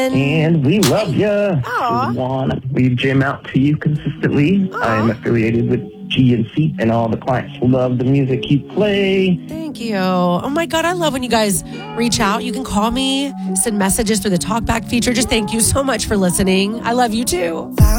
And we love you. Aw. Juan. We jam out to you consistently. I am affiliated with GNC, and all the clients love the music you play. Thank you. Oh, my God. I love when you guys reach out. You can call me, send messages through the talkback feature. Just thank you so much for listening. I love you, too.